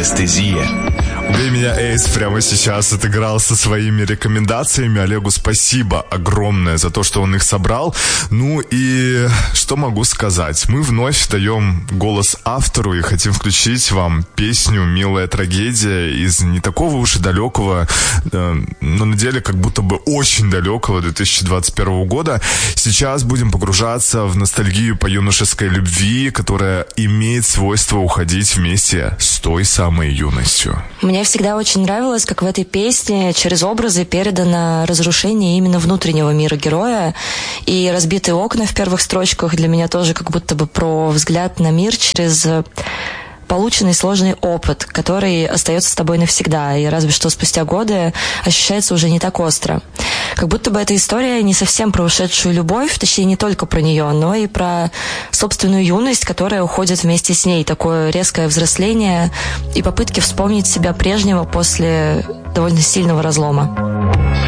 Анестезия. Убей меня, Эйс, прямо сейчас отыграл со своими рекомендациями. Олегу спасибо огромное за то, что он их собрал. Ну и что могу сказать? Мы вновь даем голос автору и хотим включить вам песню «Милая трагедия» из не такого уж и далекого, но на деле как будто бы очень далекого 2021 года. Сейчас будем погружаться в ностальгию по юношеской любви, которая имеет свойство уходить вместе с той самой юностью. Мне всегда очень нравилось, как в этой песне через образы передано разрушение именно внутреннего мира героя. И разбитые окна в первых строчках для меня тоже как будто бы про взгляд на мир через полученный сложный опыт, который остается с тобой навсегда, и разве что спустя годы ощущается уже не так остро. Как будто бы эта история не совсем про ушедшую любовь, точнее не только про нее, но и про собственную юность, которая уходит вместе с ней, такое резкое взросление и попытки вспомнить себя прежнего после довольно сильного разлома.